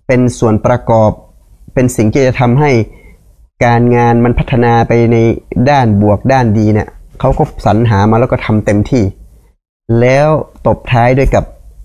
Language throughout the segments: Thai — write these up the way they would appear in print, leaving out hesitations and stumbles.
เป็นส่วนประกอบเป็นสิ่งที่จะทำให้การงานมันพัฒนาไปในด้านบวกด้านดีเนี่ยเขาก็สรรหามาแล้วก็ทำเต็มที่แล้วตบท้ายด้วยกับ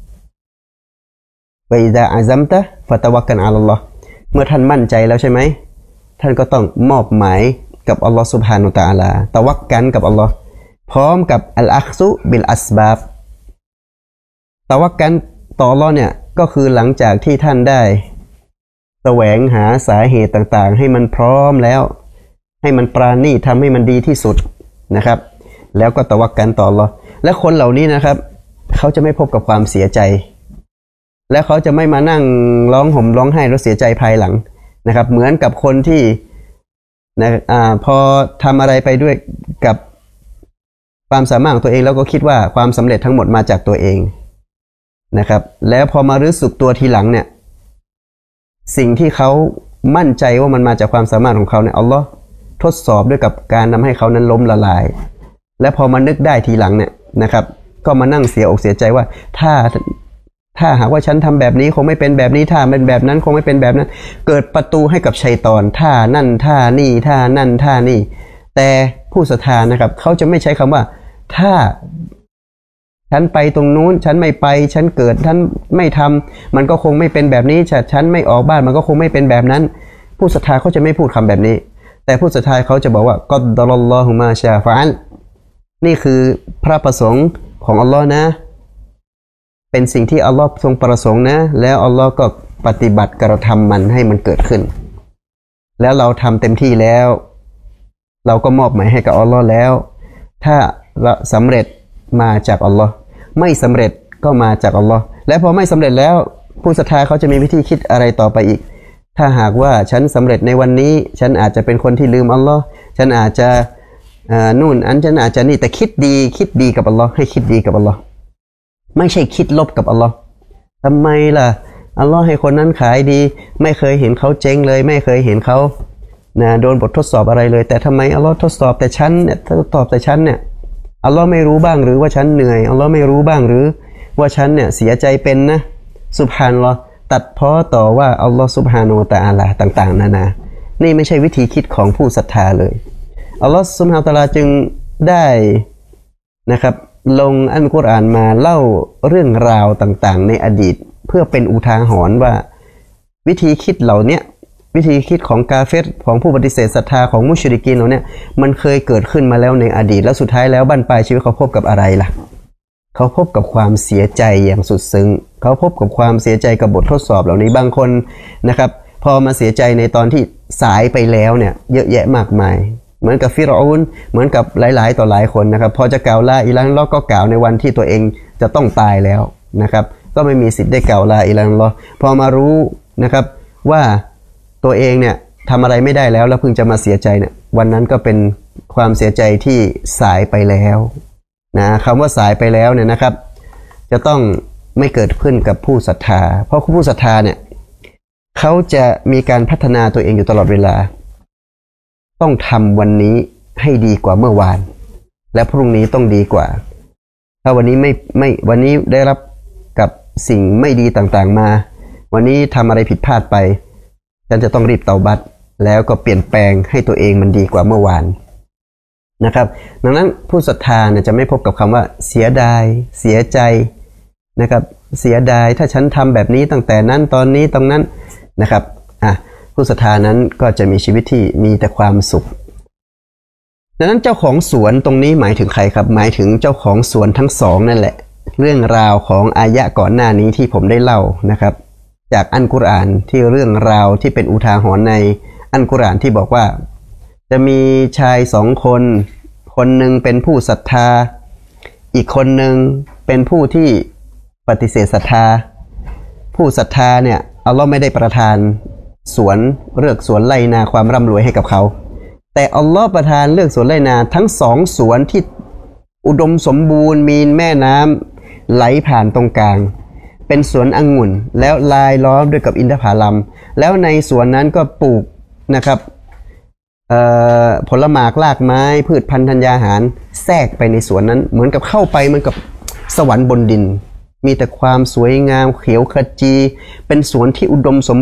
วะอิซาอะซัมตะฟะตะวักกัลอะลัลลอฮ์เมื่อท่านมั่นใจแล้วใช่ไหมท่านก็ต้องมอบหมายกับอัลลอฮ์ซุบฮานะฮูวะตะอาลาตะวักกันกับอัลลอฮ์พร้อมกับอัลอัคซุบิลอัสบาบตะวักกันต่ออัลลอฮ์เนี่ยก็คือหลังจากที่ท่านได้แสวงหาสาเหตุต่างๆให้มันพร้อมแล้วให้มันปราณีตทำให้มันดีที่สุดนะครับแล้วก็ตะวักกันต่ออัลลอฮ์และคนเหล่านี้นะครับเขาจะไม่พบกับความเสียใจและเขาจะไม่มานั่งร้องห่มร้องไห้แล้วเสียใจภายหลังนะครับเหมือนกับคนที่นะพอทำอะไรไปด้วยกับความสามารถของตัวเองแล้วก็คิดว่าความสำเร็จทั้งหมดมาจากตัวเองนะครับแล้วพอมารู้สึกตัวทีหลังเนี่ยสิ่งที่เขามั่นใจว่ามันมาจากความสามารถของเขาเนี่ยอัลลอฮ์ทดสอบด้วยกับการทำให้เขานั้นล้มละลายและพอมานึกได้ทีหลังเนี่ยนะครับก็มานั่งเสียอกเสียใจว่าถ้าหากว่าฉันทำแบบนี้คงไม่เป็นแบบนี้ถ้าเป็นแบบนั้นคงไม่เป็นแบบนั้นเกิดประตูให้กับชัยฏอนท่านั่นท่านี่ท่านั่นท่านี่แต่ผู้ศรัทธานะครับเขาจะไม่ใช้คำว่าถ้าฉันไปตรงนู้นฉันไม่ไปฉันเกิดฉันไม่ทำมันก็คงไม่เป็นแบบนี้ฉันไม่ออกบ้านมันก็คงไม่เป็นแบบนั้นผู้ศรัทธาเขาจะไม่พูดคำแบบนี้แต่ผู้ศรัทธาเขาจะบอกว่ากัดดะลัลลอฮุมาชาฟะอัลนี่คือพระประสงค์ของอัลลอฮ์นะเป็นสิ่งที่อัลลอฮ์ทรงประสงค์นะแล้วอัลลอฮ์ก็ปฏิบัติกระทำมันให้มันเกิดขึ้นแล้วเราทำเต็มที่แล้วเราก็มอบหมายให้กับอัลลอฮ์แล้วถ้าสำเร็จมาจากอัลลอฮ์ไม่สำเร็จก็มาจากอัลลอฮ์และพอไม่สำเร็จแล้วผู้ศรัทธาเขาจะมีวิธีคิดอะไรต่อไปอีกถ้าหากว่าฉันสำเร็จในวันนี้ฉันอาจจะเป็นคนที่ลืมอัลลอฮ์ฉันอาจจะนู่นฉันอาจจะนี่แต่คิดดีกับอัลลอฮ์ให้คิดดีกับอัลลอฮ์ไม่ใช่คิดลบกับอัลลอฮ์ทำไมล่ะอัลลอฮ์ให้คนนั้นขายดีไม่เคยเห็นเขาเจ๊งเลยไม่เคยเห็นเขาโดนบททดสอบอะไรเลยแต่ทำไมอัลลอฮ์ทดสอบแต่ฉันเนี่ยทดสอบแต่ฉันเนี่ยอัลลอฮ์ไม่รู้บ้างหรือว่าฉันเหนื่อยอัลลอฮ์ไม่รู้บ้างหรือว่าฉันเนี่ยเสียใจเป็นนะซุบฮานัลลอฮ์ตัดพ้อต่อว่าอัลลอฮ์ซุบฮานะฮูวะตะอาลาต่างๆนานานี่ไม่ใช่วิธีคิดของผู้ศรัทธาเลยอัลลอฮ์ซุบฮานะฮูวะตะอาลาจึงได้นะครับลงอัลกุรอานมาเล่าเรื่องราวต่างๆในอดีตเพื่อเป็นอุทาหรณ์ว่าวิธีคิดเหล่านี้วิธีคิดของกาเฟรของผู้ปฏิเสธศรัทธาของมุชริกีนเหล่านี้มันเคยเกิดขึ้นมาแล้วในอดีตแล้วสุดท้ายแล้วบั้นปลายชีวิตเขาพบกับอะไรล่ะเขาพบกับความเสียใจอย่างสุดซึ้งเขาพบกับความเสียใจกับบททดสอบเหล่านี้บางคนนะครับพอมาเสียใจในตอนที่สายไปแล้วเนี่ยเยอะแยะมากมายเหมือนกับฟิรเอานเหมือนกับหลายๆต่อหลายคนนะครับพอจะกล่าวลาอิลาฮะอิลลัลลอฮ์ก็กล่าวในวันที่ตัวเองจะต้องตายแล้วนะครับก็ไม่มีสิทธิ์ได้กล่าวลาอิลาฮะอิลลัลลอฮ์พอมารู้นะครับว่าตัวเองเนี่ยทำอะไรไม่ได้แล้วเพิ่งจะมาเสียใจเนี่ยวันนั้นก็เป็นความเสียใจที่สายไปแล้วนะคำว่าสายไปแล้วเนี่ยนะครับจะต้องไม่เกิดขึ้นกับผู้ศรัทธาเพราะผู้ศรัทธาเนี่ยเขาจะมีการพัฒนาตัวเองอยู่ตลอดเวลาต้องทำวันนี้ให้ดีกว่าเมื่อวานและพรุ่งนี้ต้องดีกว่าถ้าวันนี้ไม่วันนี้ได้รับกับสิ่งไม่ดีต่างๆมาวันนี้ทำอะไรผิดพลาดไปฉันจะต้องรีบเตาบัตแล้วก็เปลี่ยนแปลงให้ตัวเองมันดีกว่าเมื่อวานนะครับดังนั้นผู้ศรัทธาเนี่ยจะไม่พบกับคำว่าเสียดายเสียใจนะครับเสียดายถ้าฉันทำแบบนี้ตั้งแต่นั้นตอนนี้ตรงนั้นนะครับผู้ศรัทธานั้นก็จะมีชีวิตที่มีแต่ความสุขดังนั้นเจ้าของสวนตรงนี้หมายถึงใครครับหมายถึงเจ้าของสวนทั้งสองนั่นแหละเรื่องราวของอายะก่อนหน้านี้ที่ผมได้เล่านะครับจากอัลกุรอานที่เรื่องราวที่เป็นอุทาหรณ์ในอัลกุรอานที่บอกว่าจะมีชายสองคนคนหนึ่งเป็นผู้ศรัทธาอีกคนหนึ่งเป็นผู้ที่ปฏิเสธศรัทธาผู้ศรัทธาเนี่ยอัลลอฮ์ไม่ได้ประทานสวนเลือกสวนไร่นาความร่ำรวยให้กับเขาแต่อัลลอฮ์ประทานเลือกสวนไร่นาทั้งสองสวนที่อุดมสมบูรณ์มีแม่น้ำไหลผ่านตรงกลางเป็นสวนองุ่นแล้วลายล้อมด้วยกับอินทผลัมแล้วในสวนนั้นก็ปลูกนะครับผลหมากรากไม้พืชพันธุ์ธัญญาหารแทรกไปในสวนนั้นเหมือนกับเข้าไปเหมือนกับสวรรค์บนดินมีแต่ความสวยงามเขียวขจีเป็นสวนที่อุดมสม